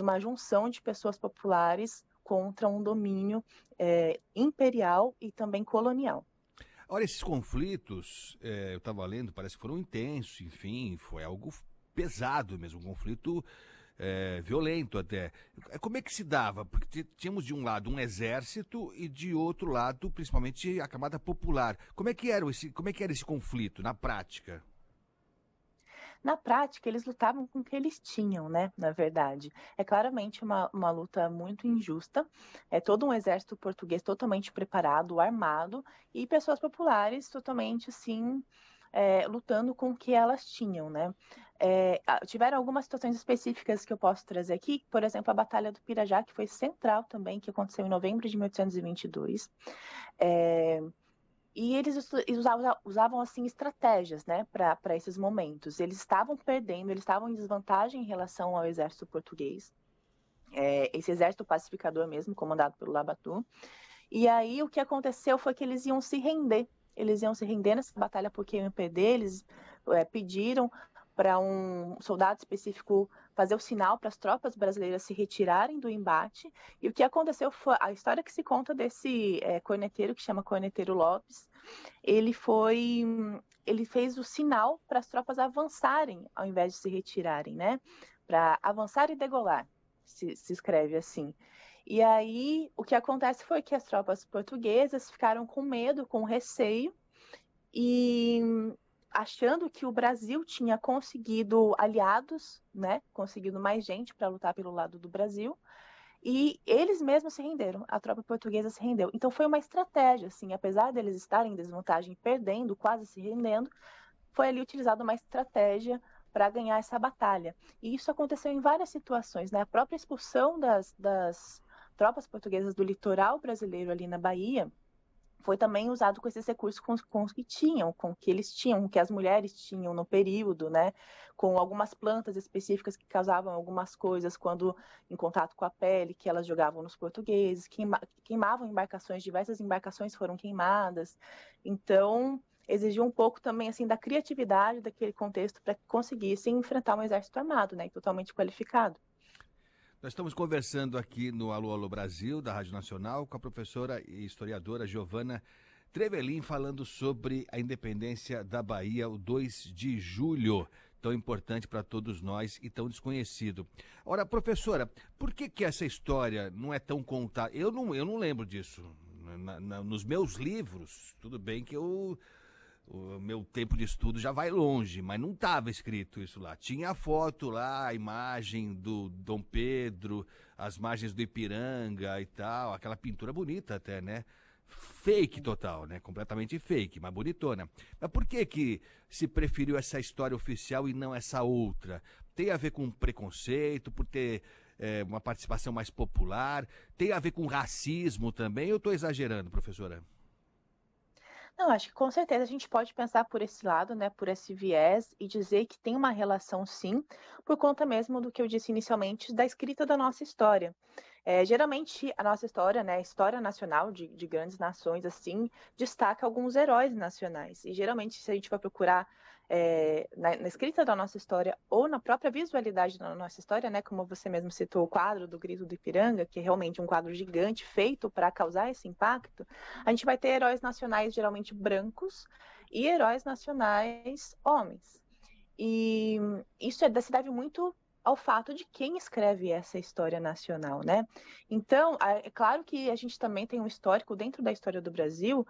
de uma junção de pessoas populares contra um domínio imperial e também colonial. Olha, esses conflitos, eu estava lendo, parece que foram intensos, enfim, foi algo pesado mesmo, um conflito violento até. Como é que se dava? Porque tínhamos de um lado um exército e de outro lado, principalmente, a camada popular. Como é que era esse conflito na prática? Na prática, eles lutavam com o que eles tinham, né? Na verdade. É claramente uma luta muito injusta. É todo um exército português totalmente preparado, armado, e pessoas populares totalmente, assim, lutando com o que elas tinham, né? Tiveram algumas situações específicas que eu posso trazer aqui, por exemplo, a Batalha do Pirajá, que foi central também, que aconteceu em novembro de 1822. É, e eles usavam assim, estratégias, né, para esses momentos. Eles estavam perdendo, eles estavam em desvantagem em relação ao exército português, esse exército pacificador mesmo, comandado pelo Labatu. E aí o que aconteceu foi que eles iam se render. Eles iam se render nessa batalha porque iam perder. Eles pediram para um soldado específico fazer o sinal para as tropas brasileiras se retirarem do embate. E o que aconteceu foi a história que se conta desse corneteiro, que chama Corneteiro Lopes. Ele foi, ele fez o sinal para as tropas avançarem ao invés de se retirarem, né? Para avançar e degolar, se escreve assim. E aí, o que acontece foi que as tropas portuguesas ficaram com medo, com receio, e achando que o Brasil tinha conseguido aliados, né? Conseguido mais gente para lutar pelo lado do Brasil, e eles mesmos se renderam, a tropa portuguesa se rendeu. Então foi uma estratégia, assim, apesar deles estarem em desvantagem, perdendo, quase se rendendo, foi ali utilizada uma estratégia para ganhar essa batalha. E isso aconteceu em várias situações, né? A própria expulsão das tropas portuguesas do litoral brasileiro ali na Bahia foi também usado com esses recursos com os que tinham, com o que eles tinham, que as mulheres tinham no período, né? Com algumas plantas específicas que causavam algumas coisas quando em contato com a pele, que elas jogavam nos portugueses, queimavam embarcações, diversas embarcações foram queimadas. Então, exigiu um pouco também assim da criatividade daquele contexto para que conseguissem enfrentar um exército armado, né? Totalmente qualificado. Nós estamos conversando aqui no Alô Alô Brasil, da Rádio Nacional, com a professora e historiadora Giovana Trevelin, falando sobre a independência da Bahia, o 2 de julho, tão importante para todos nós e tão desconhecido. Ora, professora, por que essa história não é tão contada? Eu não lembro disso. Nos meus livros, tudo bem que o meu tempo de estudo já vai longe, mas não estava escrito isso lá. Tinha a foto lá, a imagem do Dom Pedro, as margens do Ipiranga e tal, aquela pintura bonita até, né? Fake total, né? Completamente fake, mas bonitona. Mas por que se preferiu essa história oficial e não essa outra? Tem a ver com preconceito, por ter uma participação mais popular? Tem a ver com racismo também? Eu estou exagerando, professora? Não, acho que com certeza a gente pode pensar por esse lado, né, por esse viés, e dizer que tem uma relação sim, por conta mesmo do que eu disse inicialmente, da escrita da nossa história. Geralmente a nossa história, né, a história nacional de grandes nações, assim, destaca alguns heróis nacionais. E geralmente, se a gente vai procurar na escrita da nossa história ou na própria visualidade da nossa história, né, como você mesmo citou o quadro do Grito do Ipiranga, que é realmente um quadro gigante feito para causar esse impacto, a gente vai ter heróis nacionais geralmente brancos e heróis nacionais homens. E isso se deve muito ao fato de quem escreve essa história nacional, né? Então, é claro que a gente também tem um histórico dentro da história do Brasil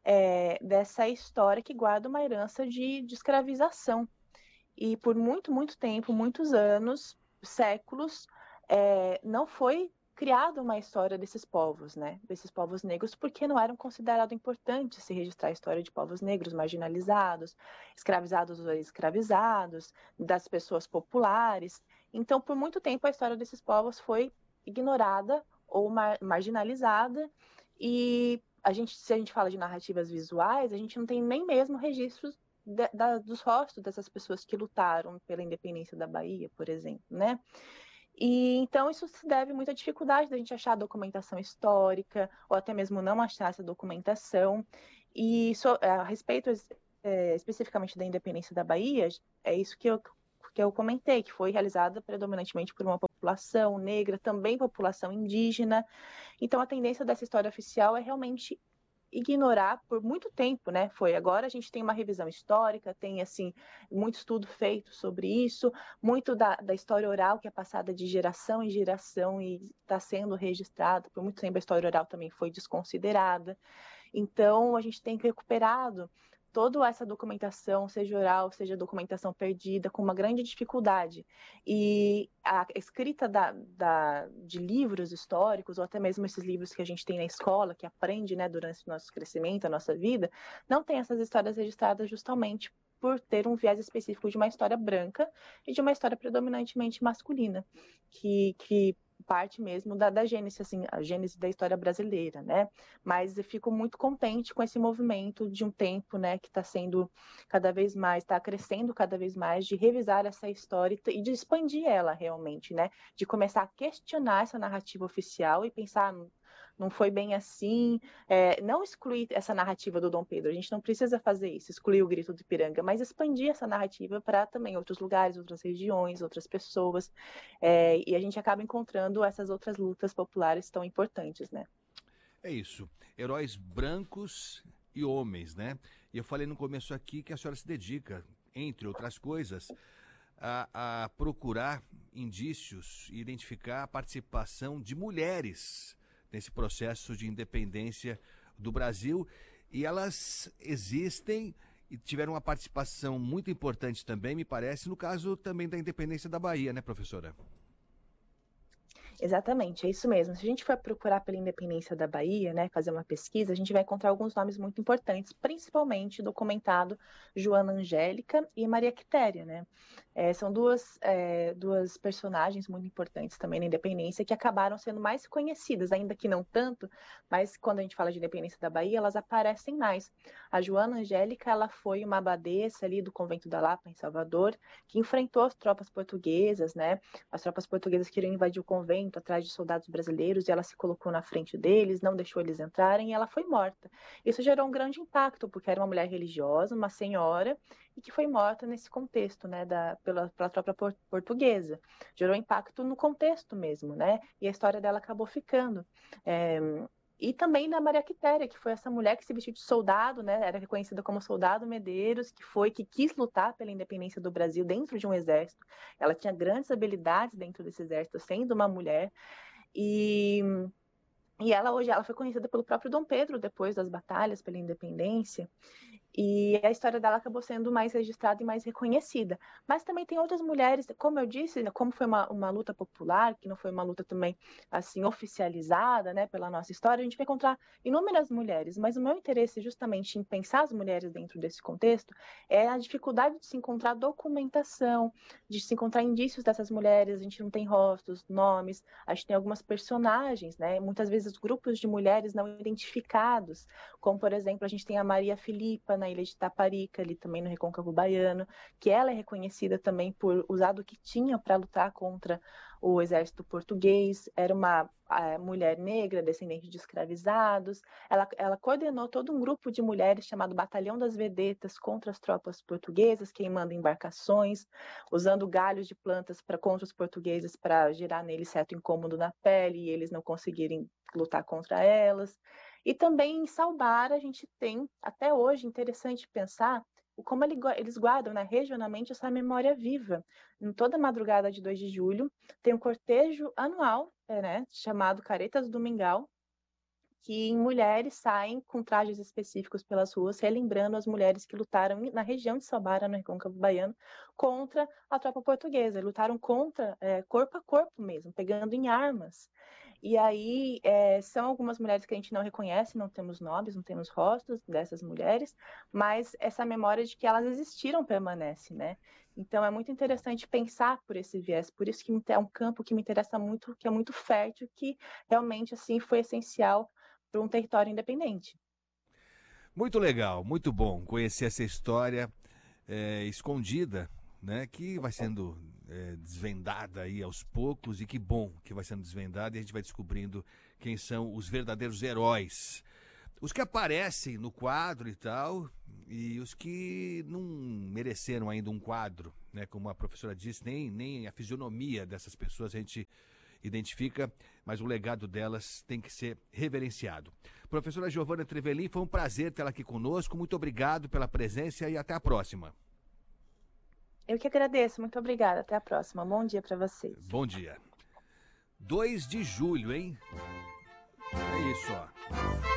dessa história que guarda uma herança de escravização. E por muito, muito tempo, muitos anos, séculos, não foi criada uma história desses povos, né? Desses povos negros, porque não eram considerados importantes se registrar a história de povos negros marginalizados, escravizados ou escravizados, das pessoas populares. Então, por muito tempo, a história desses povos foi ignorada ou marginalizada, e se a gente fala de narrativas visuais, a gente não tem nem mesmo registros dos rostos dessas pessoas que lutaram pela independência da Bahia, por exemplo, né? E então isso se deve muito à dificuldade da gente achar a documentação histórica, ou até mesmo não achar essa documentação. E a respeito especificamente da independência da Bahia, é isso que eu comentei, que foi realizada predominantemente por uma população negra, também população indígena. Então, a tendência dessa história oficial é realmente ignorar por muito tempo, né? Agora a gente tem uma revisão histórica, tem assim muito estudo feito sobre isso, muito da história oral que é passada de geração em geração e está sendo registrada. Por muito tempo a história oral também foi desconsiderada. Então a gente tem recuperado toda essa documentação, seja oral, seja documentação perdida, com uma grande dificuldade. E a escrita de livros históricos, ou até mesmo esses livros que a gente tem na escola, que aprende, né, durante o nosso crescimento, a nossa vida, não tem essas histórias registradas justamente por ter um viés específico de uma história branca e de uma história predominantemente masculina, que parte mesmo da gênese, assim, a gênese da história brasileira, né? Mas eu fico muito contente com esse movimento de um tempo, né, que está sendo cada vez mais, está crescendo cada vez mais, de revisar essa história e de expandir ela realmente, né? De começar a questionar essa narrativa oficial e pensar, não foi bem assim, não excluir essa narrativa do Dom Pedro, a gente não precisa fazer isso, excluir o Grito do Ipiranga, mas expandir essa narrativa para também outros lugares, outras regiões, outras pessoas, e a gente acaba encontrando essas outras lutas populares tão importantes, né? É isso, heróis brancos e homens, né? E eu falei no começo aqui que a senhora se dedica, entre outras coisas, a procurar indícios e identificar a participação de mulheres nesse processo de independência do Brasil, e elas existem e tiveram uma participação muito importante também, me parece, no caso também da independência da Bahia, né, professora? Exatamente, é isso mesmo. Se a gente for procurar pela independência da Bahia, né, fazer uma pesquisa, a gente vai encontrar alguns nomes muito importantes, principalmente documentado Joana Angélica e Maria Quitéria, né? São duas personagens muito importantes também na independência que acabaram sendo mais conhecidas, ainda que não tanto, mas quando a gente fala de independência da Bahia, elas aparecem mais. A Joana Angélica, ela foi uma abadesa ali do Convento da Lapa, em Salvador, que enfrentou as tropas portuguesas, né? As tropas portuguesas queriam invadir o convento atrás de soldados brasileiros e ela se colocou na frente deles, não deixou eles entrarem e ela foi morta. Isso gerou um grande impacto, porque era uma mulher religiosa, uma senhora, e que foi morta nesse contexto, né, pela tropa portuguesa. Gerou impacto no contexto mesmo, né? E a história dela acabou ficando. E também da Maria Quitéria, que foi essa mulher que se vestiu de soldado, né? Era reconhecida como Soldado Medeiros, que quis lutar pela independência do Brasil dentro de um exército. Ela tinha grandes habilidades dentro desse exército, sendo uma mulher. E, e ela hoje ela foi conhecida pelo próprio Dom Pedro depois das batalhas pela independência. E a história dela acabou sendo mais registrada e mais reconhecida. Mas também tem outras mulheres, como eu disse, né, como foi uma luta popular, que não foi uma luta também assim oficializada, né, pela nossa história, a gente vai encontrar inúmeras mulheres. Mas o meu interesse justamente em pensar as mulheres dentro desse contexto é a dificuldade de se encontrar documentação, de se encontrar indícios dessas mulheres. A gente não tem rostos, nomes, a gente tem algumas personagens, né? Muitas vezes grupos de mulheres não identificados, como por exemplo a gente tem a Maria Filipa na ilha de Taparica, ali também no Recôncavo Baiano, que ela é reconhecida também por usar do que tinha para lutar contra o exército português. Era uma mulher negra, descendente de escravizados. Ela coordenou todo um grupo de mulheres chamado Batalhão das Vedetas contra as tropas portuguesas, queimando embarcações, usando galhos de plantas contra os portugueses para gerar neles certo incômodo na pele e eles não conseguirem lutar contra elas. E também em Salbar a gente tem, até hoje, interessante pensar como eles guardam, né, regionalmente essa memória viva. Em toda madrugada de 2 de julho tem um cortejo anual, né, chamado Caretas do Mingau, que em mulheres saem com trajes específicos pelas ruas, relembrando as mulheres que lutaram na região de Salbara, no Recôncavo Baiano, contra a tropa portuguesa. Lutaram contra, corpo a corpo mesmo, pegando em armas. E aí são algumas mulheres que a gente não reconhece, não temos nomes, não temos rostos dessas mulheres, mas essa memória de que elas existiram permanece, né? Então é muito interessante pensar por esse viés, por isso que é um campo que me interessa muito, que é muito fértil, que realmente assim foi essencial para um território independente. Muito legal, muito bom conhecer essa história escondida, né, que vai sendo desvendada aí aos poucos, e que bom que vai sendo desvendada e a gente vai descobrindo quem são os verdadeiros heróis. os que aparecem no quadro e tal, e os que não mereceram ainda um quadro, né? Como a professora disse, nem a fisionomia dessas pessoas a gente identifica, mas o legado delas tem que ser reverenciado. Professora Giovana Trevelin, foi um prazer tê-la aqui conosco. Muito obrigado pela presença e até a próxima. Eu que agradeço, muito obrigada. Até a próxima. Bom dia para vocês. Bom dia. 2 de julho, hein? É isso, ó.